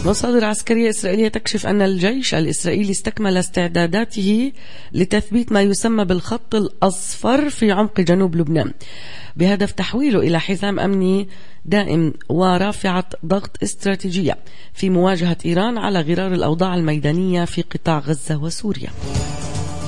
مصادر عسكرية إسرائيلية تكشف أن الجيش الإسرائيلي استكمل استعداداته لتثبيت ما يسمى بالخط الأصفر في عمق جنوب لبنان بهدف تحويله إلى حزام أمني دائم ورافعة ضغط استراتيجية في مواجهة إيران على غرار الأوضاع الميدانية في قطاع غزة وسوريا.